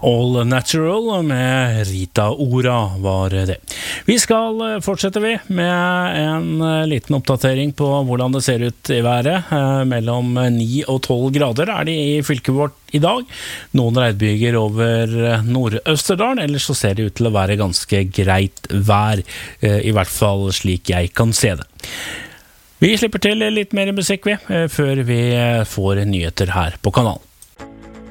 All Natural med Rita Ora var det. Vi skal fortsette med en liten oppdatering på hvordan det ser ut i været. Mellom 9 og 12 grader det i fylket vårt i dag. Noen regnbyger over Nord-Østerdalen, ellers så ser det ut til å være ganske greit vær, i hvert fall slik jeg kan se det. Vi slipper til litt mer musikk før vi får nyheter her på kanalen.